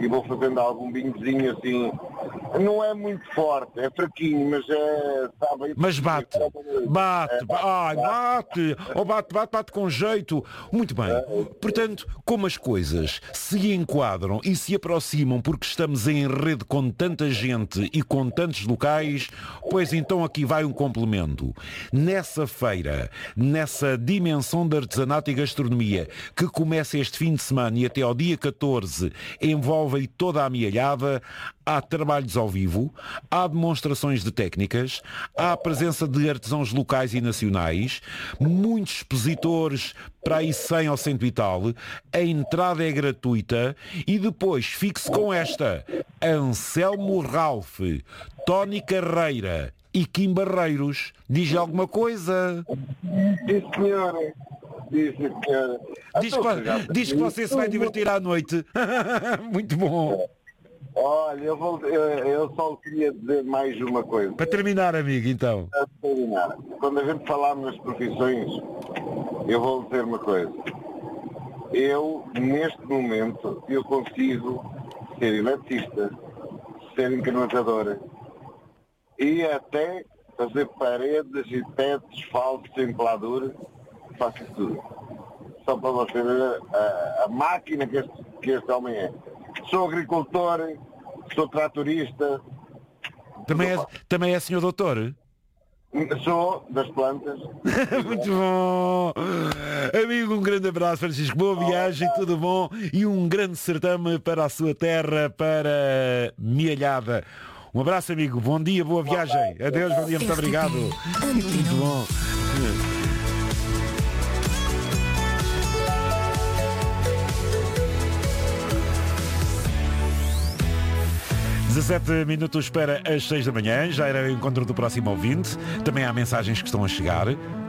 e vou fazendo algum vinhozinho assim. Não é muito forte, é fraquinho, mas é... Sabe, mas bate, bate com jeito. Muito bem. Portanto, como as coisas se enquadram e se aproximam porque estamos em rede com tanta gente e com tantos locais, pois então aqui vai um complemento. Nessa feira, nessa dimensão de artesanato e gastronomia, que começa este fim de semana e até ao dia 14, envolve toda a amealhada, há trabalhos ao vivo, há demonstrações de técnicas, há a presença de artesãos locais e nacionais, muitos expositores, para aí 100 ou 100 e tal, a entrada é gratuita e depois fique-se com esta: Anselmo Ralph, Tony Carreira e Kim Barreiros. Diz alguma coisa? Sim, senhora. Sim, senhora. Diz que você se vai divertir à noite. Muito bom. Olha, eu só queria dizer mais uma coisa. Para terminar, amigo, então. Para terminar. Quando a gente falar nas profissões, eu vou dizer uma coisa. Eu, neste momento, eu consigo ser eletricista, ser encanotadora e até fazer paredes e tetos falsos em peladura. Faço tudo. Só para você ver a máquina que este homem é. Sou agricultor, sou tratorista. Também é senhor doutor? Sou das plantas. Muito bom. Amigo, um grande abraço, Francisco. Boa viagem, tudo bom. E um grande certame para a sua terra, para Mielhada. Um abraço, amigo. Bom dia, boa viagem. Adeus, bom dia, muito obrigado. Muito bom. 17 minutos para as 6 da manhã, já era o encontro do próximo ouvinte. Também há mensagens que estão a chegar.